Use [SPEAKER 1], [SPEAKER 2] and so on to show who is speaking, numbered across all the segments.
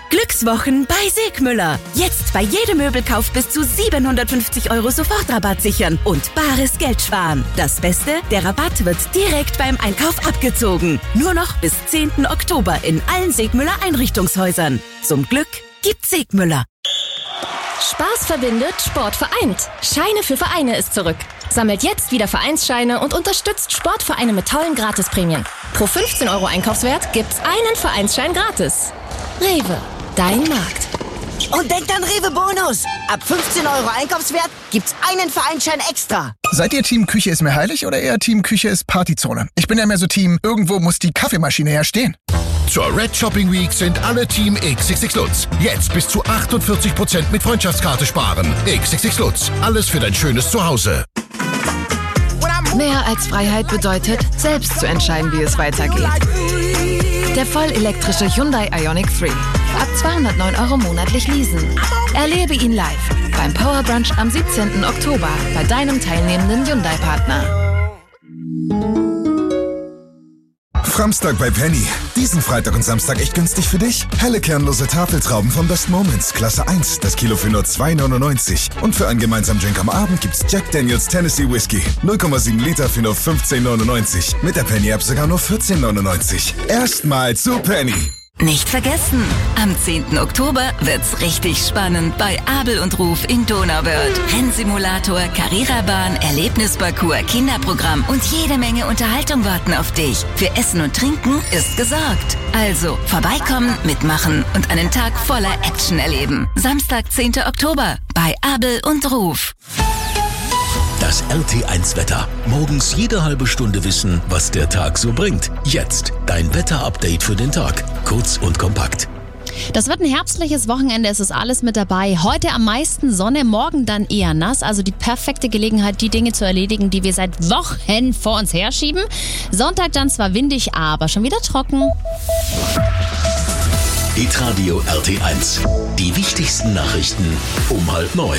[SPEAKER 1] Glückswochen bei Segmüller. Jetzt bei jedem Möbelkauf bis zu 750 € Sofortrabatt sichern und bares Geld sparen. Das Beste, der Rabatt wird direkt beim Einkauf abgezogen. Nur noch bis 10. Oktober in allen Segmüller Einrichtungshäusern. Zum Glück gibt's Segmüller.
[SPEAKER 2] Spaß verbindet, Sport vereint. Scheine für Vereine ist zurück. Sammelt jetzt wieder Vereinsscheine und unterstützt Sportvereine mit tollen Gratisprämien. Pro 15 € Einkaufswert gibt's einen Vereinsschein gratis. Rewe, dein Markt.
[SPEAKER 3] Und denkt an Rewe Bonus. Ab 15 € Einkaufswert gibt's einen Vereinsschein extra.
[SPEAKER 4] Seid ihr Team Küche ist mir heilig oder eher Team Küche ist Partyzone? Ich bin ja mehr so Team, irgendwo muss die Kaffeemaschine ja stehen.
[SPEAKER 5] Zur Red Shopping Week sind alle Team XXX Lutz. Jetzt bis zu 48% mit Freundschaftskarte sparen. XXX Lutz. Alles für dein schönes Zuhause.
[SPEAKER 6] Mehr als Freiheit bedeutet, selbst zu entscheiden, wie es weitergeht. Der vollelektrische Hyundai Ioniq 3. Ab 209 € monatlich leasen. Erlebe ihn live beim Power Brunch am 17. Oktober bei deinem teilnehmenden Hyundai-Partner.
[SPEAKER 7] Framstag bei Penny. Diesen Freitag und Samstag echt günstig für dich. Helle kernlose Tafeltrauben vom Best Moments, Klasse 1, das Kilo für nur 2,99. Und für einen gemeinsamen Drink am Abend gibt's Jack Daniels Tennessee Whiskey. 0,7 Liter für nur 15,99. Mit der Penny-App sogar nur 14,99. Erstmal zu Penny.
[SPEAKER 1] Nicht vergessen, am 10. Oktober wird's richtig spannend bei Abel und Ruf in Donauwörth. Rennsimulator, Carrera-Bahn, Erlebnisparcours, Kinderprogramm und jede Menge Unterhaltung warten auf dich. Für Essen und Trinken ist gesorgt. Also vorbeikommen, mitmachen und einen Tag voller Action erleben. Samstag, 10. Oktober bei Abel und Ruf.
[SPEAKER 5] Das RT1-Wetter. Morgens jede halbe Stunde wissen, was der Tag so bringt. Jetzt dein Wetter-Update für den Tag. Kurz und kompakt.
[SPEAKER 8] Das wird ein herbstliches Wochenende, es ist alles mit dabei. Heute am meisten Sonne, morgen dann eher nass. Also die perfekte Gelegenheit, die Dinge zu erledigen, die wir seit Wochen vor uns herschieben. Sonntag dann zwar windig, aber schon wieder trocken.
[SPEAKER 5] Hitradio RT1. Die wichtigsten Nachrichten um 8:30.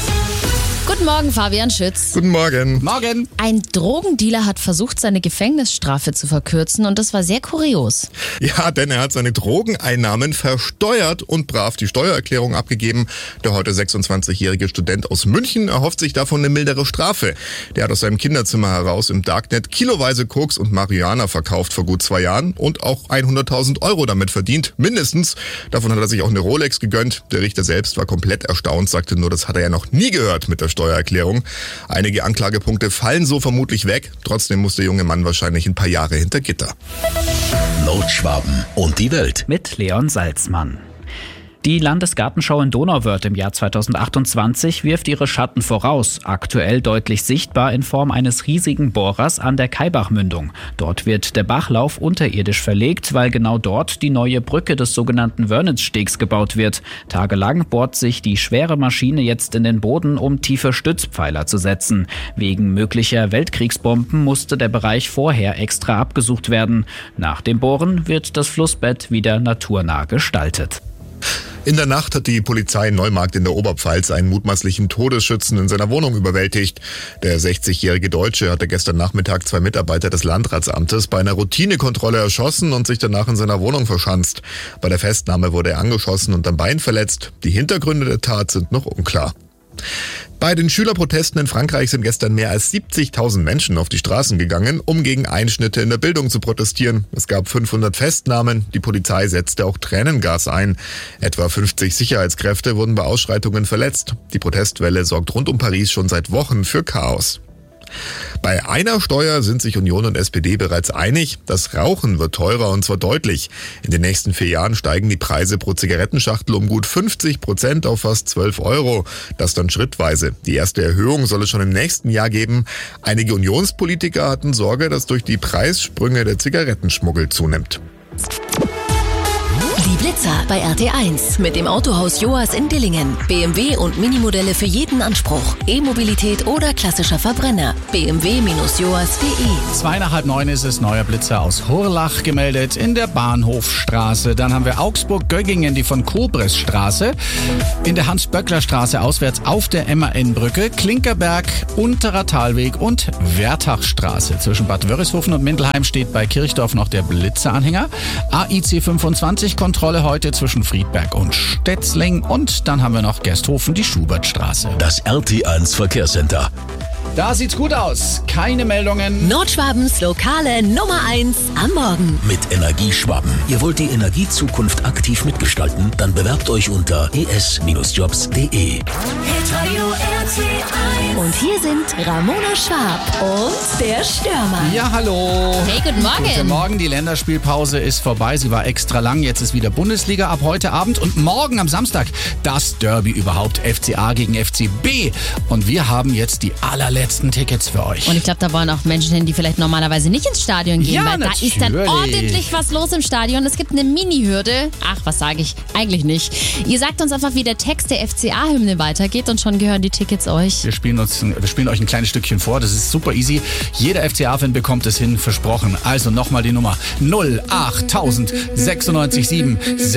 [SPEAKER 8] Guten Morgen, Fabian Schütz.
[SPEAKER 4] Guten Morgen.
[SPEAKER 9] Morgen.
[SPEAKER 8] Ein Drogendealer hat versucht, seine Gefängnisstrafe zu verkürzen und das war sehr kurios.
[SPEAKER 10] Ja, denn er hat seine Drogeneinnahmen versteuert und brav die Steuererklärung abgegeben. Der heute 26-jährige Student aus München erhofft sich davon eine mildere Strafe. Der hat aus seinem Kinderzimmer heraus im Darknet kiloweise Koks und Marihuana verkauft vor gut 2 Jahren und auch 100.000 € damit verdient, mindestens. Davon hat er sich auch eine Rolex gegönnt. Der Richter selbst war komplett erstaunt, sagte nur, das hat er ja noch nie gehört mit der Steuererklärung. Einige Anklagepunkte fallen so vermutlich weg. Trotzdem muss der junge Mann wahrscheinlich ein paar Jahre hinter Gitter.
[SPEAKER 5] Nordschwaben und die Welt.
[SPEAKER 9] Mit Leon Salzmann. Die Landesgartenschau in Donauwörth im Jahr 2028 wirft ihre Schatten voraus, aktuell deutlich sichtbar in Form eines riesigen Bohrers an der Kaibach-Mündung. Dort wird der Bachlauf unterirdisch verlegt, weil genau dort die neue Brücke des sogenannten Wörnitzstegs gebaut wird. Tagelang bohrt sich die schwere Maschine jetzt in den Boden, um tiefe Stützpfeiler zu setzen. Wegen möglicher Weltkriegsbomben musste der Bereich vorher extra abgesucht werden. Nach dem Bohren wird das Flussbett wieder naturnah gestaltet.
[SPEAKER 10] In der Nacht hat die Polizei in Neumarkt in der Oberpfalz einen mutmaßlichen Todesschützen in seiner Wohnung überwältigt. Der 60-jährige Deutsche hatte gestern Nachmittag 2 Mitarbeiter des Landratsamtes bei einer Routinekontrolle erschossen und sich danach in seiner Wohnung verschanzt. Bei der Festnahme wurde er angeschossen und am Bein verletzt. Die Hintergründe der Tat sind noch unklar. Bei den Schülerprotesten in Frankreich sind gestern mehr als 70.000 Menschen auf die Straßen gegangen, um gegen Einschnitte in der Bildung zu protestieren. Es gab 500 Festnahmen, die Polizei setzte auch Tränengas ein. Etwa 50 Sicherheitskräfte wurden bei Ausschreitungen verletzt. Die Protestwelle sorgt rund um Paris schon seit Wochen für Chaos. Bei einer Steuer sind sich Union und SPD bereits einig. Das Rauchen wird teurer und zwar deutlich. In den nächsten 4 Jahren steigen die Preise pro Zigarettenschachtel um gut 50% auf fast 12 €. Das dann schrittweise. Die erste Erhöhung soll es schon im nächsten Jahr geben. Einige Unionspolitiker hatten Sorge, dass durch die Preissprünge der Zigarettenschmuggel zunimmt.
[SPEAKER 2] Die Blitzer bei RT1 mit dem Autohaus Joas in Dillingen. BMW und Minimodelle für jeden Anspruch. E-Mobilität oder klassischer Verbrenner. bmw-joas.de.
[SPEAKER 9] 8:30 ist es, neuer Blitzer aus Hurlach gemeldet in der Bahnhofstraße. Dann haben wir Augsburg-Göggingen, die von Kobresstraße. In der Hans-Böckler-Straße auswärts auf der MAN-Brücke. Klinkerberg, Unterer Talweg und Wertachstraße. Zwischen Bad Wörishofen und Mindelheim steht bei Kirchdorf noch der Blitzeranhänger. AIC 25 Kontrolle
[SPEAKER 11] Mittagspause heute zwischen Friedberg und Stetzling. Und dann haben wir noch Gersthofen, die Schubertstraße.
[SPEAKER 5] Das RT1 Verkehrscenter.
[SPEAKER 11] Da sieht's gut aus. Keine Meldungen.
[SPEAKER 1] Nordschwabens lokale Nummer 1 am Morgen.
[SPEAKER 5] Mit Energieschwaben. Ihr wollt die Energiezukunft aktiv mitgestalten? Dann bewerbt euch unter es-jobs.de.
[SPEAKER 1] Und hier sind Ramona Schwab und der Stürmer.
[SPEAKER 11] Ja, hallo.
[SPEAKER 8] Hey, guten Morgen.
[SPEAKER 11] Guten Morgen, die Länderspielpause ist vorbei. Sie war extra lang. Jetzt ist wieder Bundesliga ab heute Abend. Und morgen am Samstag das Derby überhaupt. FCA gegen FCB. Und wir haben jetzt die allerletzten Tickets für euch.
[SPEAKER 8] Und ich glaube, da wollen auch Menschen hin, die vielleicht normalerweise nicht ins Stadion gehen,
[SPEAKER 11] Ja,
[SPEAKER 8] weil da ist dann
[SPEAKER 11] natürlich.
[SPEAKER 8] ordentlich was los im Stadion. Es gibt eine Mini-Hürde. Ach, was sage ich? Eigentlich nicht. Ihr sagt uns einfach, wie der Text der FCA-Hymne weitergeht und schon gehören die Tickets euch.
[SPEAKER 11] Wir spielen euch ein kleines Stückchen vor. Das ist super easy. Jeder FCA-Fan bekommt es hin, versprochen. Also nochmal die Nummer 0809697